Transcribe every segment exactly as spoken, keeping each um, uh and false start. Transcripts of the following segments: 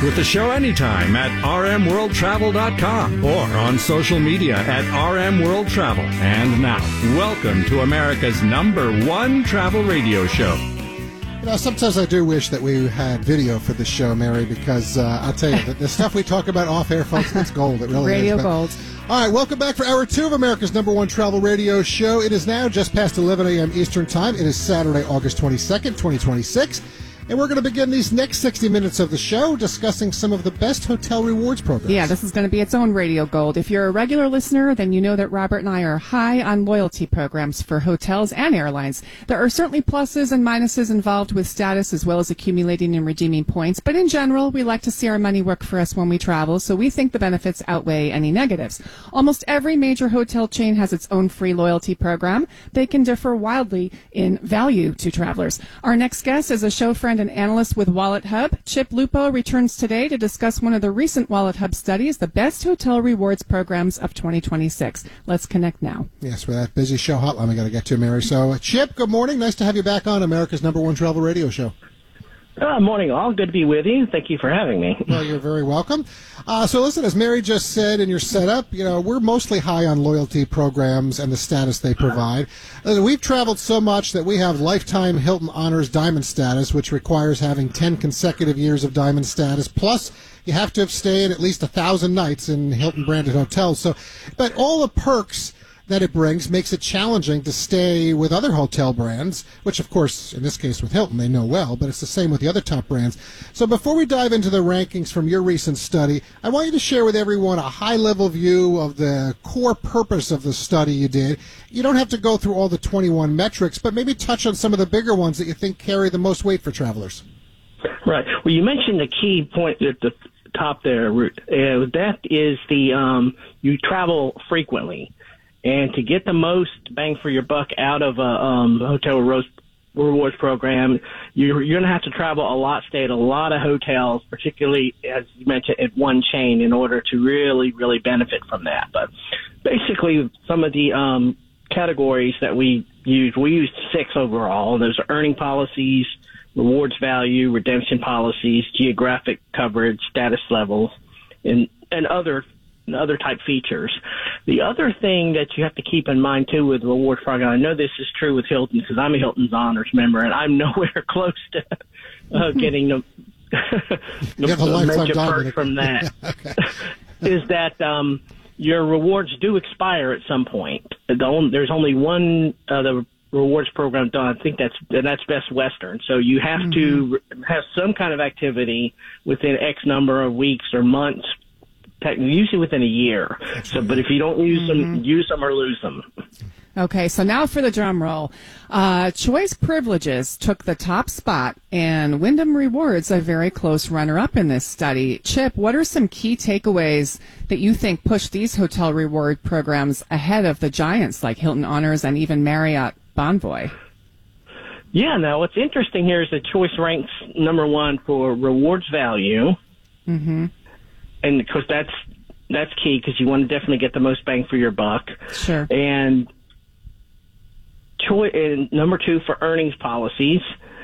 with the show anytime at r m world travel dot com or on social media at R M World Travel. And now, welcome to America's number one travel radio show. You know, sometimes I do wish that we had video for this show, Mary, because uh, I'll tell you, the, the stuff we talk about off-air, folks, it's gold. It really radio is. Radio gold. All right, welcome back for hour two of America's number one travel radio show. It is now just past eleven a.m. Eastern Time. It is Saturday, August twenty-second, twenty twenty-six. And we're going to begin these next sixty minutes of the show discussing some of the best hotel rewards programs. Yeah, this is going to be its own radio gold. If you're a regular listener, then you know that Robert and I are high on loyalty programs for hotels and airlines. There are certainly pluses and minuses involved with status as well as accumulating and redeeming points, but in general, we like to see our money work for us when we travel, so we think the benefits outweigh any negatives. Almost every major hotel chain has its own free loyalty program. They can differ wildly in value to travelers. Our next guest is a show friend and analyst with Wallet Hub. Chip Lupo returns today to discuss one of the recent Wallet Hub studies, the best hotel rewards programs of twenty twenty-six. Let's connect now. Yes, with that busy show hotline we got to get to, Mary. So, Chip, good morning. Nice to have you back on America's number one travel radio show. Uh, morning, all. Good to be with you. Thank you for having me. Well, you're very welcome. Uh, so, listen, as Mary just said in your setup, you know, we're mostly high on loyalty programs and the status they provide. Uh, we've traveled so much that we have lifetime Hilton Honors Diamond status, which requires having ten consecutive years of Diamond status. Plus, you have to have stayed at least a thousand nights in Hilton-branded hotels. So, but all the perks that it brings makes it challenging to stay with other hotel brands, which, of course, in this case with Hilton, they know well, but it's the same with the other top brands. So before we dive into the rankings from your recent study, I want you to share with everyone a high-level view of the core purpose of the study you did. You don't have to go through all the twenty-one metrics, but maybe touch on some of the bigger ones that you think carry the most weight for travelers. Right. Well, you mentioned the key point at the top there, Ruth. Uh, that is the um, you travel frequently. And to get the most bang for your buck out of a um, hotel rewards program, you're, you're going to have to travel a lot, stay at a lot of hotels, particularly, as you mentioned, at one chain in order to really, really benefit from that. But basically, some of the um, categories that we used, we used six overall. Those are earning policies, rewards value, redemption policies, geographic coverage, status levels, and, and other and other type features. The other thing that you have to keep in mind, too, with the rewards program, I know this is true with Hilton because I'm a Hilton's Honors member, and I'm nowhere close to uh, getting the, the, the major perk from that, okay. is that um, your rewards do expire at some point. The only, there's only one uh, the rewards program done. I think that's and that's Best Western. So you have mm-hmm. to have some kind of activity within X number of weeks or months, usually within a year. So, but if you don't use mm-hmm. them, use them or lose them. Okay, so now for the drum roll. Uh, Choice Privileges took the top spot, and Wyndham Rewards a very close runner-up in this study. Chip, what are some key takeaways that you think push these hotel reward programs ahead of the giants like Hilton Honors and even Marriott Bonvoy? Yeah, now what's interesting here is that Choice ranks number one for rewards value. Mm-hmm. And of course, that's that's key because you want to definitely get the most bang for your buck. Sure. And, choi- and number two for earnings policies.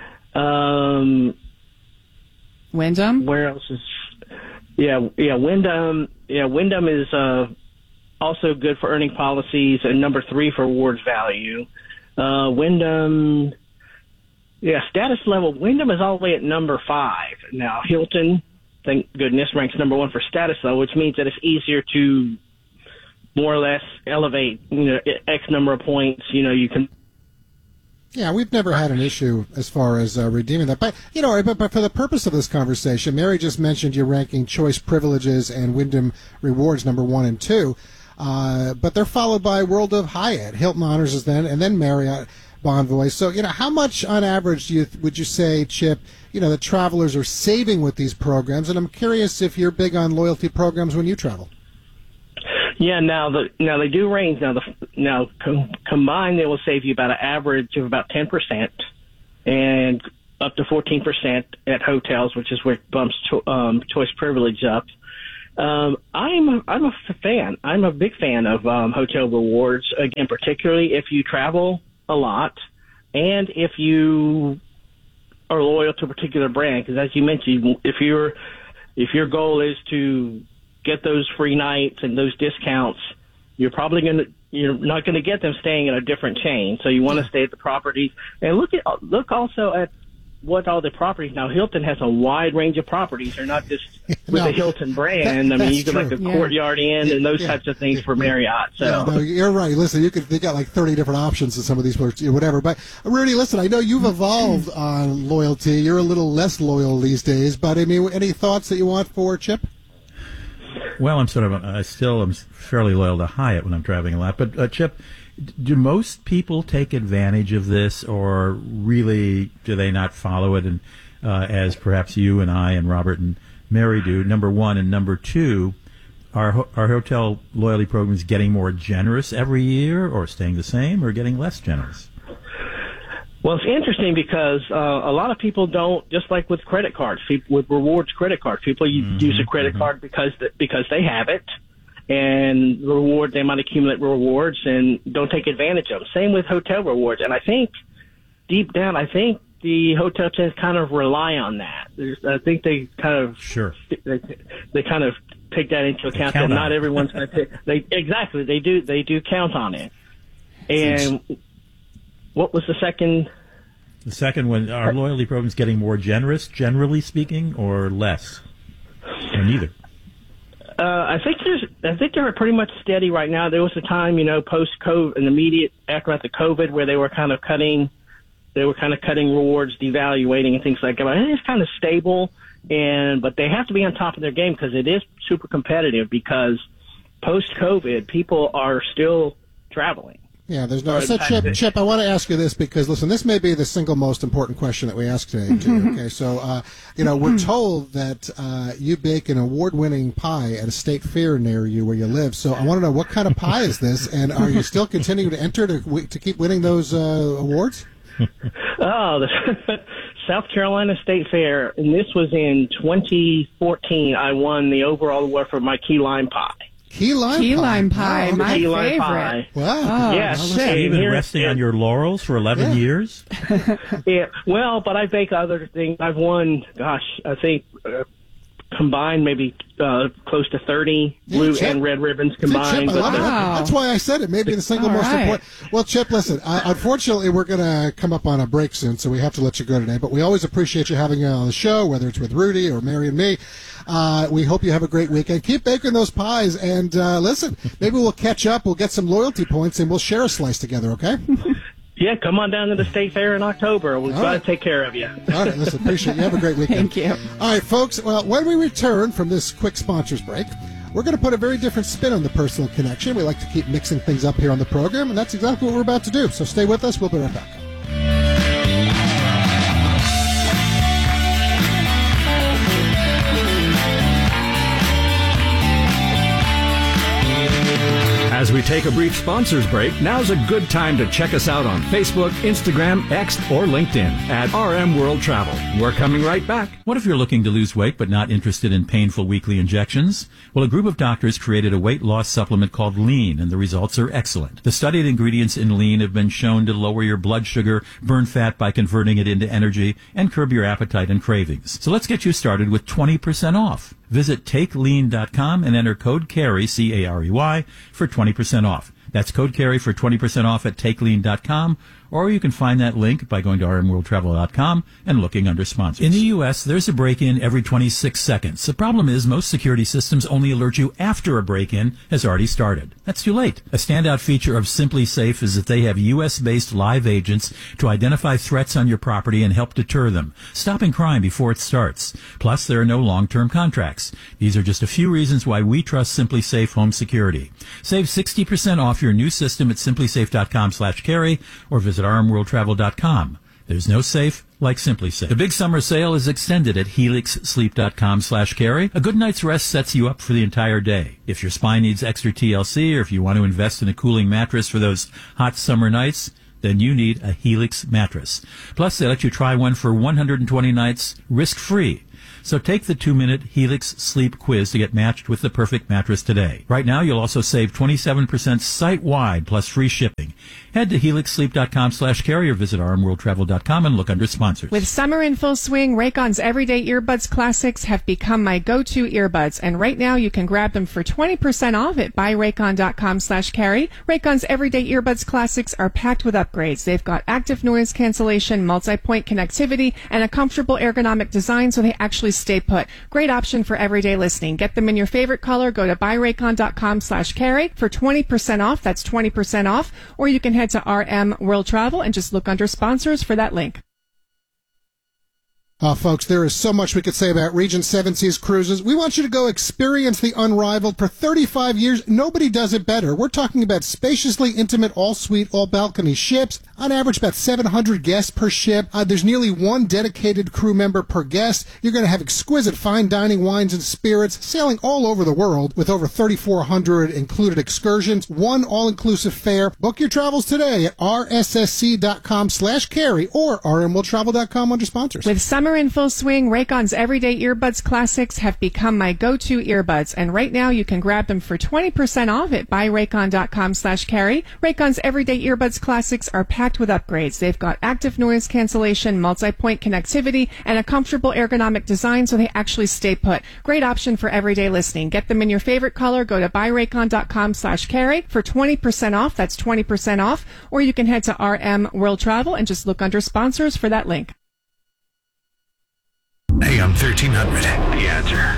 Um, Wyndham. Where else is? Yeah, yeah. Wyndham. Yeah, Wyndham is uh, also good for earning policies, and number three for rewards value. Uh, Wyndham. Yeah, status level. Wyndham is all the way at number five now. Hilton, thank goodness, ranks number one for status level, which means that it's easier to more or less elevate, you know, X number of points. You know, you can. Yeah, we've never had an issue as far as uh, redeeming that. But, you know, but, but for the purpose of this conversation, Mary just mentioned you're ranking Choice Privileges and Wyndham Rewards number one and two. Uh, but they're followed by World of Hyatt. Hilton Honors is then, and then Marriott Bonvoy. So, you know, how much on average do you, would you say, Chip, you know, the travelers are saving with these programs? And I'm curious if you're big on loyalty programs when you travel. Yeah, now the now they do range. Now the now com- combined, they will save you about an average of about ten percent, and up to fourteen percent at hotels, which is where bumps cho- um, Choice Privilege up. Um, I'm I'm a fan. I'm a big fan of um, hotel rewards. Again, particularly if you travel a lot, and if you are loyal to a particular brand. Because as you mentioned, if you're if your goal is to get those free nights and those discounts, you're probably going to, you're not going to get them staying in a different chain. So you want to stay at the properties and look at, look also at what all the properties. Now, Hilton has a wide range of properties. They're not just with no, the Hilton brand. that, I mean, you can true. like the Yeah. Courtyard Inn and those Yeah. types of things for Marriott. So. Yeah, no, you're right. Listen, you could they got like thirty different options in some of these places, whatever. But Rudy, listen, I know you've evolved on loyalty. You're a little less loyal these days. But I mean, any thoughts that you want for Chip? Well, I'm sort of, I still am fairly loyal to Hyatt when I'm traveling a lot. But uh, Chip, do most people take advantage of this, or really do they not follow it? And uh, as perhaps you and I and Robert and Mary do, number one, and number two, are ho- our hotel loyalty programs getting more generous every year, or staying the same, or getting less generous? Well, it's interesting because uh, a lot of people don't, just like with credit cards, people, with rewards credit cards, people mm-hmm, use a credit mm-hmm. card because th- because they have it, and reward they might accumulate rewards and don't take advantage of them. Same with hotel rewards, and I think deep down, I think the hotel chains kind of rely on that. There's, I think they kind of sure they, they kind of take that into account that not everyone's going to take. They exactly they do they do count on it, and. What was the second? The second one, are loyalty programs getting more generous, generally speaking, or less? Or neither? Uh, I think there's, I think they're pretty much steady right now. There was a time, you know, post-COVID, an immediate after after COVID, where they were kind of cutting, they were kind of cutting rewards, devaluating, and things like that. I think it's kind of stable, and but they have to be on top of their game because it is super competitive. Because post-COVID, people are still traveling. Yeah, there's no. So, Chip, Chip, I want to ask you this because, listen, this may be the single most important question that we ask today, too. Okay, so, uh, you know, we're told that uh, you bake an award-winning pie at a state fair near you where you live. So I want to know, what kind of pie is this, and are you still continuing to enter to to keep winning those uh, awards? Oh, the South Carolina State Fair, and this was in twenty fourteen. I won the overall award for my key lime pie. Key lime Key pie. lime pie, Wow, my key lime favorite. pie. Wow. Oh, Yes. shit. Have you been Here- resting on your laurels for eleven Yeah. years? Yeah, well, but I bake other things. I've won, gosh, I think uh, combined maybe uh, close to thirty Yeah, blue Chip. and red ribbons See, Chip, combined. I but love the- it. Wow. That's why I said it. Maybe the single All most right. important. Well, Chip, listen, uh, unfortunately, we're going to come up on a break soon, so we have to let you go today. But we always appreciate you having you on the show, whether it's with Rudy or Mary and me. Uh, we hope you have a great weekend. Keep baking those pies. And uh, listen, maybe we'll catch up. We'll get some loyalty points, and we'll share a slice together, okay? yeah, come on down to the State Fair in October. We'll All try right. to take care of you. All right, listen, appreciate it. You have a great weekend. Thank you. All right, folks. Well, when we return from this quick sponsors break, we're going to put a very different spin on the personal connection. We like to keep mixing things up here on the program, and that's exactly what we're about to do. So stay with us. We'll be right back. As we take a brief sponsors break, now's a good time to check us out on Facebook, Instagram, X, or LinkedIn at R M World Travel. We're coming right back. What if you're looking to lose weight but not interested in painful weekly injections? Well, a group of doctors created a weight loss supplement called Lean, and the results are excellent. The studied ingredients in Lean have been shown to lower your blood sugar, burn fat by converting it into energy, and curb your appetite and cravings. So let's get you started with twenty percent off. Visit take lean dot com and enter code CAREY, C A R E Y, for twenty percent off. That's code CAREY for twenty percent off at take lean dot com, or you can find that link by going to r m world travel dot com and looking under sponsors. In the U S, there's a break-in every twenty-six seconds. The problem is most security systems only alert you after a break-in has already started. That's too late. A standout feature of Simply Safe is that they have U S-based live agents to identify threats on your property and help deter them, stopping crime before it starts. Plus, there are no long-term contracts. These are just a few reasons why we trust Simply Safe Home Security. Save sixty percent off your new system at simply safe dot com slash carry or visit r m world travel dot com. There's no safe like Simply Safe. The big summer sale is extended at helix sleep dot com slash carry. A good night's rest sets you up for the entire day. If your spine needs extra T L C or if you want to invest in a cooling mattress for those hot summer nights, then you need a Helix mattress. Plus, they let you try one for one hundred twenty nights risk-free. So take the two-minute Helix Sleep Quiz to get matched with the perfect mattress today. Right now, you'll also save twenty-seven percent site-wide plus free shipping. Head to helix sleep dot com slash carry or visit r m world travel dot com and look under sponsors. With summer in full swing, Raycon's Everyday Earbuds Classics have become my go-to earbuds, and right now you can grab them for twenty percent off at buy raycon dot com slash carry. Raycon's Everyday Earbuds Classics are packed with upgrades. They've got active noise cancellation, multi-point connectivity, and a comfortable ergonomic design so they actually stay put. Great option for everyday listening. Get them in your favorite color. Go to buy raycon dot com slash carry for twenty percent off. That's twenty percent off. Or you can head to R M World Travel and just look under sponsors for that link. Uh, folks, there is so much we could say about Regent Seven Seas Cruises. We want you to go experience the unrivaled. For thirty-five years, nobody does it better. We're talking about spaciously intimate, all-suite, all-balcony ships. On average, about seven hundred guests per ship. Uh, there's nearly one dedicated crew member per guest. You're going to have exquisite fine dining, wines, and spirits, sailing all over the world with over thirty-four hundred included excursions. One all-inclusive fare. Book your travels today at r s s c dot com slash carry or r m world travel dot com under sponsors. With summer in full swing, Raycon's Everyday Earbuds Classics have become my go-to earbuds, and right now you can grab them for twenty percent off at buy raycon dot com slash carry. Raycon's Everyday Earbuds Classics are packed with upgrades. They've got active noise cancellation, multi-point connectivity, and a comfortable ergonomic design so they actually stay put. Great option for everyday listening. Get them in your favorite color. Go to buy raycon dot com slash carry for twenty percent off. That's twenty percent off. Or you can head to R M World Travel and just look under sponsors for that link. A M thirteen hundred, The Answer.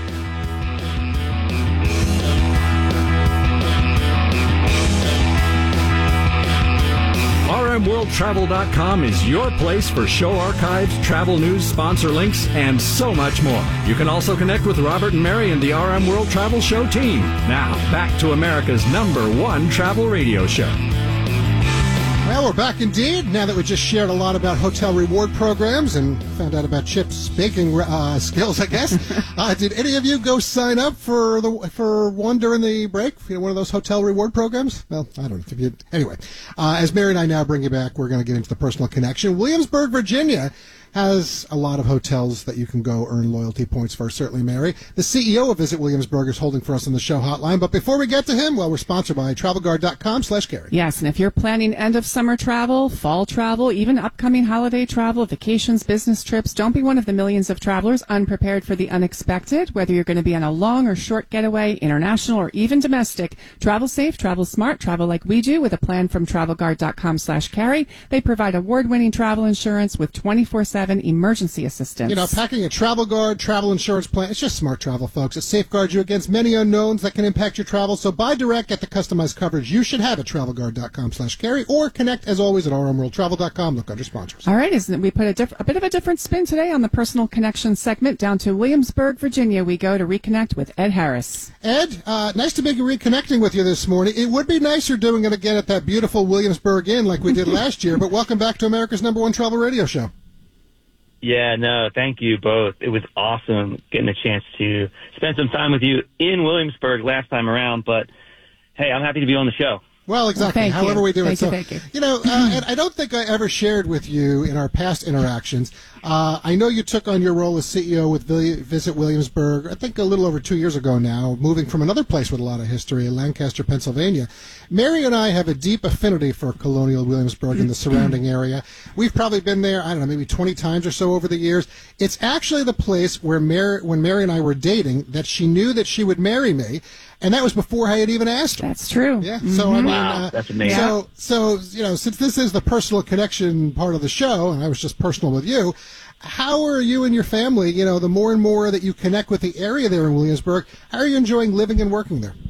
r m world travel dot com is your place for show archives, travel news, sponsor links, and so much more. You can also connect with Robert and Mary and the R M World Travel Show team. Now, back to America's number one travel radio show. Well, we're back indeed, now that we just shared a lot about hotel reward programs and found out about Chip's baking uh, skills, I guess. uh, did any of you go sign up for the for one during the break? You know, one of those hotel reward programs? Well, I don't know. If you, anyway, uh, as Mary and I now bring you back, we're going to get into the personal connection. Williamsburg, Virginia has a lot of hotels that you can go earn loyalty points for, certainly, Mary. The C E O of Visit Williamsburg is holding for us on the show hotline. But before we get to him, well, we're sponsored by travel guard dot com slash carry. Yes, and if you're planning end-of-summer travel, fall travel, even upcoming holiday travel, vacations, business trips, don't be one of the millions of travelers unprepared for the unexpected. Whether you're going to be on a long or short getaway, international or even domestic, travel safe, travel smart, travel like we do with a plan from travel guard dot com slash carry. They provide award-winning travel insurance with twenty-four seven emergency assistance. You know, packing a Travel Guard travel insurance plan, it's just smart travel, folks. It safeguards you against many unknowns that can impact your travel. So buy direct, get the customized coverage you should have at travel guard dot com slash carry or connect, as always, at r m world travel dot com. Look under sponsors. All right, isn't it? We put a, diff- a bit of a different spin today on the personal connection segment. Down to Williamsburg, Virginia, we go to reconnect with Ed Harris. Ed, uh, nice to be reconnecting with you this morning. It would be nicer doing it again at that beautiful Williamsburg Inn like we did last year, but welcome back to America's number one travel radio show. Yeah, no, thank you both. It was awesome getting a chance to spend some time with you in Williamsburg last time around, but hey, I'm happy to be on the show. Well, exactly. Well, However you. we do thank it. So, you, thank you. you know, uh, and I don't think I ever shared with you in our past interactions. Uh, I know you took on your role as C E O with Visit Williamsburg, I think a little over two years ago now, moving from another place with a lot of history, Lancaster, Pennsylvania. Mary and I have a deep affinity for Colonial Williamsburg and the surrounding area. We've probably been there, I don't know, maybe twenty times or so over the years. It's actually the place where Mary, when Mary and I were dating, that she knew that she would marry me. And that was before I had even asked her. That's true. Yeah. So I mean, Wow, uh, that's amazing. So, so you know, since this is the personal connection part of the show, and I was just personal with you, how are you and your family? You know, the more and more that you connect with the area there in Williamsburg, how are you enjoying living and working there?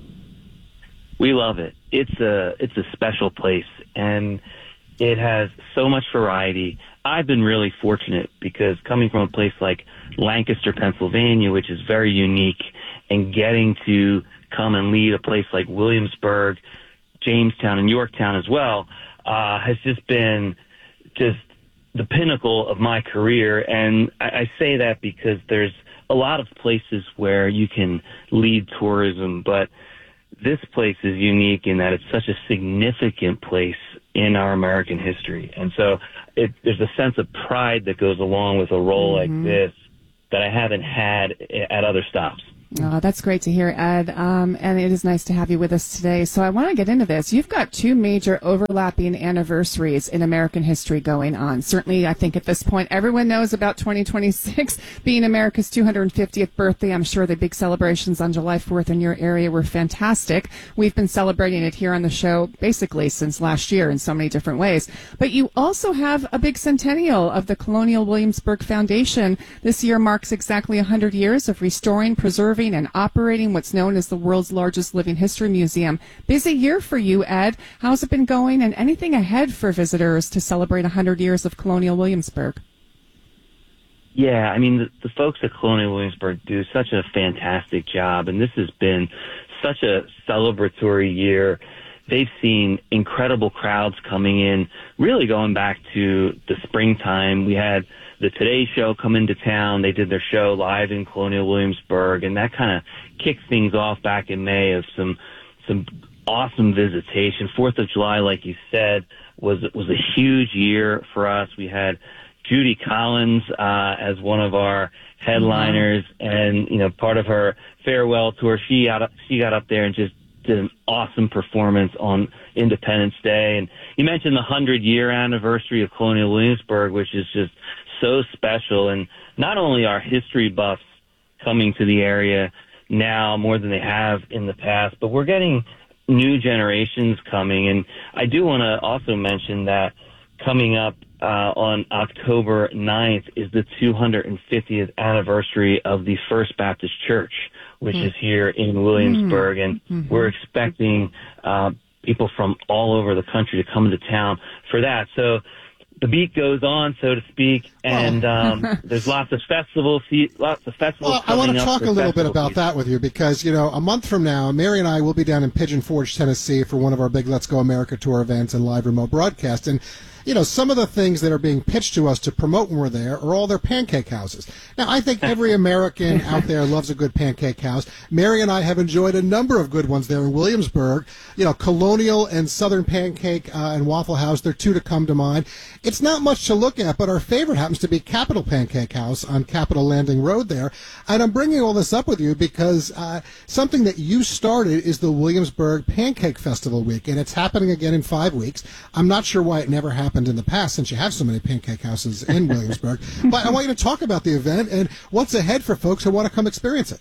We love it. It's a it's a special place, and it has so much variety. I've been really fortunate because coming from a place like Lancaster, Pennsylvania, which is very unique, and getting to come and lead a place like Williamsburg, Jamestown, and Yorktown as well, uh, has just been just the pinnacle of my career. And I, I say that because there's a lot of places where you can lead tourism, but this place is unique in that it's such a significant place in our American history. And so it, there's a sense of pride that goes along with a role Mm-hmm. like this. that I haven't had at other stops. Oh, that's great to hear, Ed. Um, and it is nice to have you with us today. So I want to get into this. You've got two major overlapping anniversaries in American history going on. Certainly, I think at this point, everyone knows about twenty twenty-six being America's two hundred fiftieth birthday. I'm sure the big celebrations on July fourth in your area were fantastic. We've been celebrating it here on the show basically since last year in so many different ways. But you also have a big centennial of the Colonial Williamsburg Foundation. This year marks exactly one hundred years of restoring, preserving, and operating what's known as the world's largest living history museum. Busy year for you, Ed. How's it been going, and anything ahead for visitors to celebrate one hundred years of Colonial Williamsburg? Yeah, I mean, the, the folks at Colonial Williamsburg do such a fantastic job, and this has been such a celebratory year. They've seen incredible crowds coming in, really going back to the springtime. We had the Today Show come into town. They did their show live in Colonial Williamsburg, and that kind of kicked things off back in May of some some awesome visitation. Fourth of July, like you said, was was a huge year for us. We had Judy Collins uh, as one of our headliners, mm-hmm. and you know, part of her farewell tour, she got up, she got up there and just did an awesome performance on Independence Day. And you mentioned the hundred-year anniversary of Colonial Williamsburg, which is just so special. And not only are history buffs coming to the area now more than they have in the past, but we're getting new generations coming. And I do want to also mention that coming up uh, on October ninth is the two hundred fiftieth anniversary of the First Baptist Church, which mm. is here in Williamsburg. Mm. And mm-hmm. we're expecting uh, people from all over the country to come into town for that. So the beat goes on, so to speak, and um, there's lots of festivals, lots of festivals. Well, I want to talk a little bit about season. that with you, because you know, a month from now, Mary and I will be down in Pigeon Forge, Tennessee, for one of our big Let's Go America Tour events and live remote broadcast. And you know, some of the things that are being pitched to us to promote when we're there are all their pancake houses. Now, I think every American out there loves a good pancake house. Mary and I have enjoyed a number of good ones there in Williamsburg. You know, Colonial and Southern Pancake uh, and Waffle House, they're two to come to mind. It's not much to look at, but our favorite happens to be Capitol Pancake House on Capitol Landing Road there. And I'm bringing all this up with you because uh, something that you started is the Williamsburg Pancake Festival Week, and it's happening again in five weeks. I'm not sure why it never happened in the past, since you have so many pancake houses in Williamsburg. But I want you to talk about the event and what's ahead for folks who want to come experience it.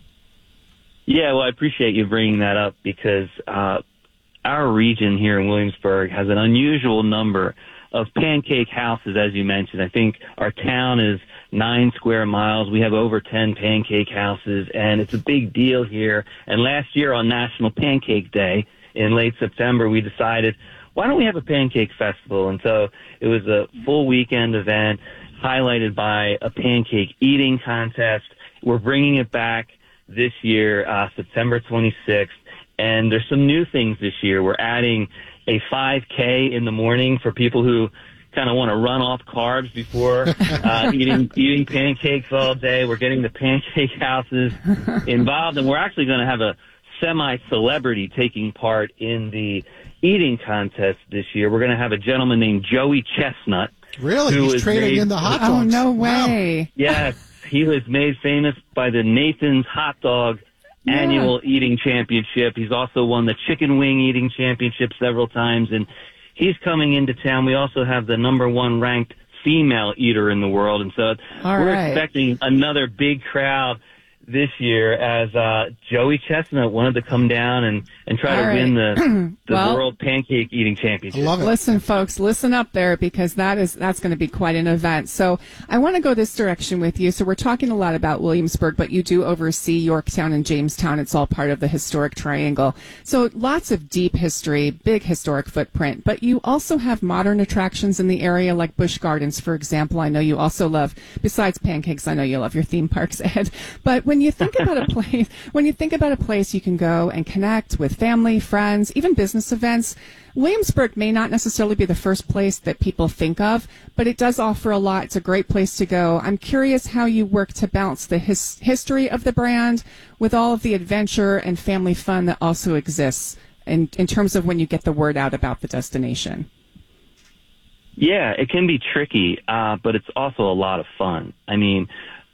Yeah, well, I appreciate you bringing that up, because uh, our region here in Williamsburg has an unusual number of pancake houses, as you mentioned. I think our town is nine square miles. We have over ten pancake houses, and it's a big deal here. And last year on National Pancake Day in late September, we decided, why don't we have a pancake festival? And so it was a full weekend event highlighted by a pancake eating contest. We're bringing it back this year, uh, September twenty-sixth. And there's some new things this year. We're adding a five K in the morning for people who kind of want to run off carbs before uh, eating eating pancakes all day. We're getting the pancake houses involved, and we're actually going to have a semi-celebrity taking part in the eating contest this year. We're going to have a gentleman named Joey Chestnut. Really? Who He's is training made, in the hot dogs. Oh, no way. Wow. Yes. He was made famous by the Nathan's Hot Dog yeah. Annual Eating Championship. He's also won the Chicken Wing Eating Championship several times, and he's coming into town. We also have the number one ranked female eater in the world, and so All we're right. expecting another big crowd this year, as uh, Joey Chestnut wanted to come down and, and try All to right. win the, the well, World Pancake Eating Championship. I love it. Listen, folks, listen up there, because that is that's going to be quite an event. So I want to go this direction with you. So we're talking a lot about Williamsburg, but you do oversee Yorktown and Jamestown. It's all part of the historic triangle. So lots of deep history, big historic footprint, but you also have modern attractions in the area like Busch Gardens, for example. I know you also love, besides pancakes, I know you love your theme parks, Ed. But when you think about a place, when you think about a place you can go and connect with family, friends, even business events, Williamsburg may not necessarily be the first place that people think of, but it does offer a lot. It's a great place to go. I'm curious how you work to balance the his, history of the brand with all of the adventure and family fun that also exists in, in terms of when you get the word out about the destination. Yeah, it can be tricky, uh, but it's also a lot of fun. I mean,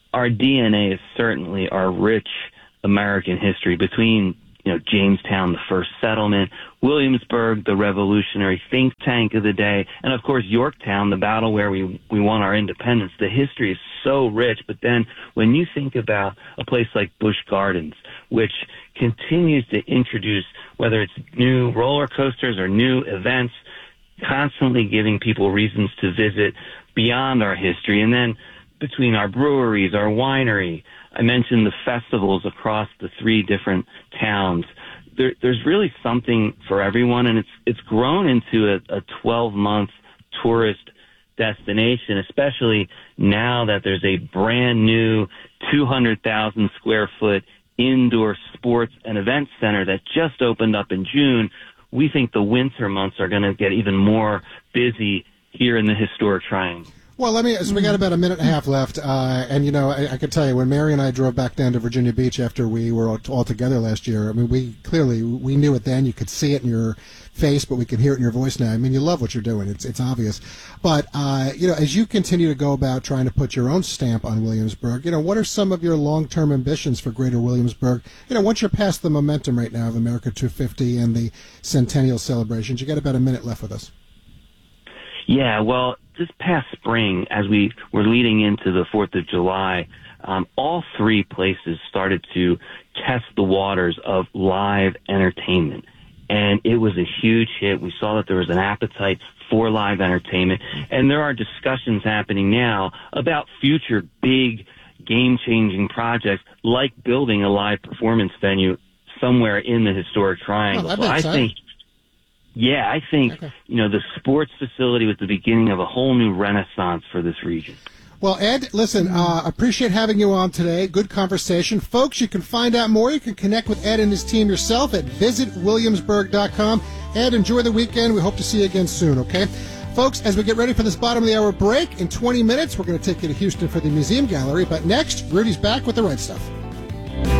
our D N A is certainly our rich American history between, you know, Jamestown, the first settlement, Williamsburg, the revolutionary think tank of the day, and of course Yorktown, the battle where we, we won our independence. The history is so rich, but then when you think about a place like Busch Gardens, which continues to introduce, whether it's new roller coasters or new events, constantly giving people reasons to visit beyond our history, and then between our breweries, our winery, I mentioned the festivals across the three different towns. There, there's really something for everyone, and it's it's grown into a, a twelve-month tourist destination, especially now that there's a brand new two hundred thousand square foot indoor sports and event center that just opened up in June. We think the winter months are going to get even more busy here in the historic Triangle. Well, let me. So we got about a minute and a half left, uh, and you know, I, I can tell you when Mary and I drove back down to Virginia Beach after we were all, all together last year. I mean, we clearly we knew it then. You could see it in your face, but we can hear it in your voice now. I mean, you love what you're doing. It's it's obvious. But uh, you know, as you continue to go about trying to put your own stamp on Williamsburg, you know, what are some of your long-term ambitions for Greater Williamsburg? You know, once you're past the momentum right now of America two fifty and the centennial celebrations, you got about a minute left with us. Yeah, well, this past spring, as we were leading into the fourth of July, um, all three places started to test the waters of live entertainment. And it was a huge hit. We saw that there was an appetite for live entertainment. And there are discussions happening now about future big game-changing projects like building a live performance venue somewhere in the historic Triangle. Oh, so I think... Yeah, I think, okay. you know, the sports facility was the beginning of a whole new renaissance for this region. Well, Ed, listen, uh, appreciate having you on today. Good conversation. Folks, you can find out more. You can connect with Ed and his team yourself at visit williamsburg dot com. Ed, enjoy the weekend. We hope to see you again soon, okay? Folks, as we get ready for this bottom of the hour break, in twenty minutes, we're going to take you to Houston for the Museum Gallery. But next, Rudy's back with the right stuff.